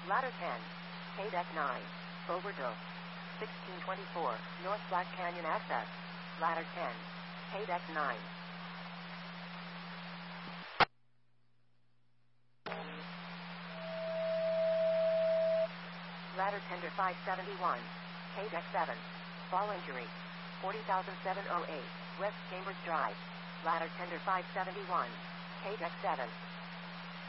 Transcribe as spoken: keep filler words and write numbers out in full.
Ladder ten. K-Deck nine. Overdose. sixteen twenty-four, North Black Canyon access. Ladder ten. K-Deck nine. Ladder tender five seventy-one. K-Deck seven. Fall injury. forty thousand seven hundred eight, West Chambers Drive. Ladder tender five seventy-one. K-Deck seven.